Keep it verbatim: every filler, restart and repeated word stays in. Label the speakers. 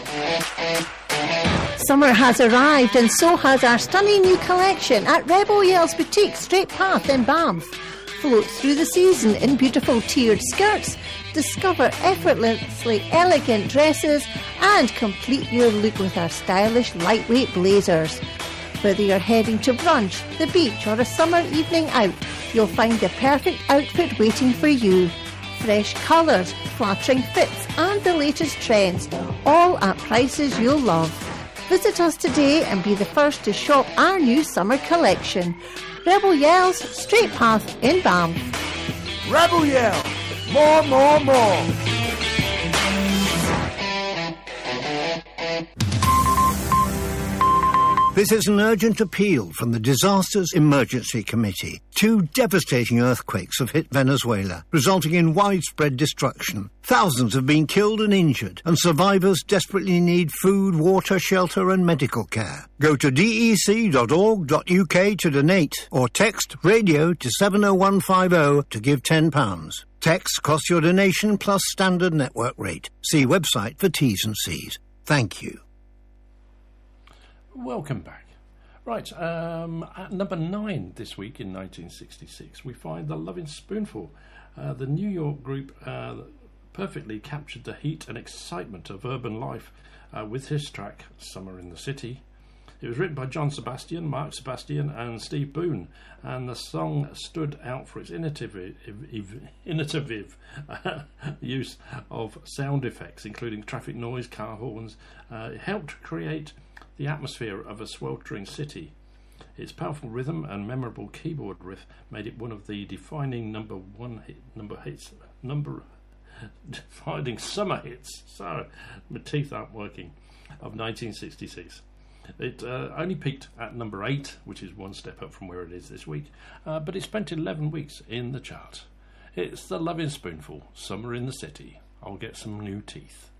Speaker 1: Summer has arrived, and so has our stunning new collection at Rebel Yell's Boutique Straight Path in Banff. Float through the season in beautiful tiered skirts, discover effortlessly elegant dresses, and complete your look with our stylish lightweight blazers. Whether you're heading to brunch, the beach, or a summer evening out, you'll find the perfect outfit waiting for you. Fresh colours, flattering fits, and the latest trends, all at prices you'll love. Visit us today and be the first to shop our new summer collection. Rebel Yell's Straight Path in Banff.
Speaker 2: Rebel Yell! More, more, more!
Speaker 3: This is an urgent appeal from the Disasters Emergency Committee. Two devastating earthquakes have hit Venezuela, resulting in widespread destruction. Thousands have been killed and injured, and survivors desperately need food, water, shelter and medical care. Go to d e c dot org dot u k to donate, or text radio to seven oh one five oh to give ten pounds. Text costs your donation plus standard network rate. See website for T's and C's. Thank you.
Speaker 4: Welcome back. Right, um, at number nine this week in nineteen sixty-six, we find The Lovin' Spoonful. Uh, the New York group uh, perfectly captured the heat and excitement of urban life uh, with his track, Summer in the City. It was written by John Sebastian, Mark Sebastian and Steve Boone, and the song stood out for its innovative, innovative uh, use of sound effects, including traffic noise, car horns. Uh, it helped create the atmosphere of a sweltering city. Its powerful rhythm and memorable keyboard riff made it one of the defining number one hit, number hits, number defining summer hits. So my teeth aren't working. Of nineteen sixty-six. It uh, only peaked at number eight, which is one step up from where it is this week, uh, but it spent eleven weeks in the chart. It's The Lovin' Spoonful, Summer in the City. I'll get some new teeth.